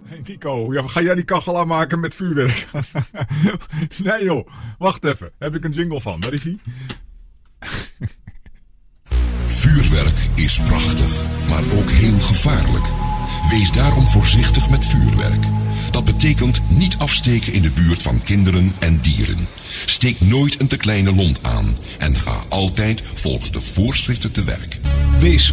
Hey Nico, ja, ga jij die kachel aanmaken met vuurwerk? Nee joh, wacht even. Heb ik een jingle van. Waar is hij? Vuurwerk is prachtig, maar ook heel gevaarlijk. Wees daarom voorzichtig met vuurwerk. Dat betekent niet afsteken in de buurt van kinderen en dieren. Steek nooit een te kleine lont aan en ga altijd volgens de voorschriften te werk. Wees